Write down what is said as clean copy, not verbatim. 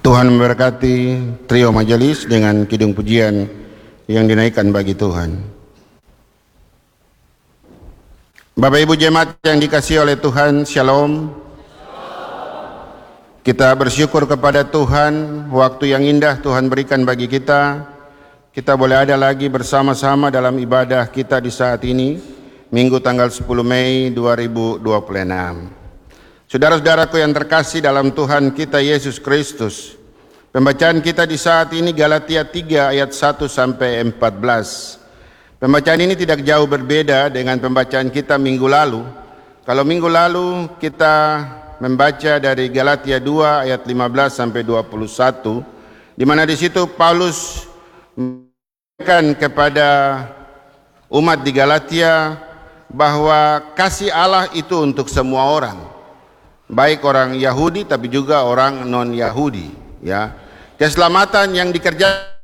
Tuhan memberkati trio majelis dengan kidung pujian yang dinaikkan bagi Tuhan. Bapak Ibu jemaat yang dikasihi oleh Tuhan, Shalom. Kita bersyukur kepada Tuhan, waktu yang indah Tuhan berikan bagi kita. Kita boleh ada lagi bersama-sama dalam ibadah kita di saat ini, Minggu tanggal 10 Mei 2026. Saudara-saudaraku yang terkasih dalam Tuhan kita Yesus Kristus, pembacaan kita di saat ini Galatia 3 ayat 1 sampai 14. Pembacaan ini tidak jauh berbeda dengan pembacaan kita minggu lalu. Kalau minggu lalu kita membaca dari Galatia 2 ayat 15 sampai 21, di mana di situ Paulus menyampaikan kepada umat di Galatia bahwa kasih Allah itu untuk semua orang, baik orang Yahudi tapi juga orang non-Yahudi, ya. Keselamatan yang dikerjakan